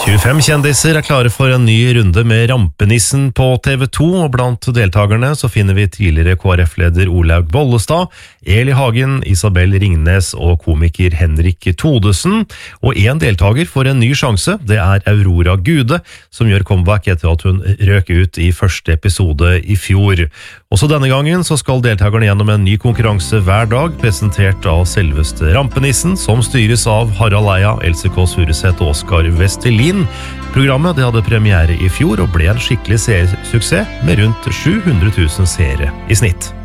25 kjendiser klare for en ny runde med Rampenissen på TV2, og blant deltakerne så finner vi tidligere KrF-leder Olaug Bollestad, Eli Hagen, Isabel Ringnes og komiker Henrik Thodesen. Og en deltaker får en ny sjanse, det er Aurora Gude, som gjør comeback etter at hun røk ut i første episode i fjor. Også denne gangen så skal deltakerne gjennom en ny konkurranse hver dag, presentert av selveste Rampenissen, som styres av Harald Eia, Else Kåss Furuseth og Oskar Vestelin. Programmet det hadde premiere i fjor og ble en skikkelig seersuksess med rundt 700 000 seere i snitt.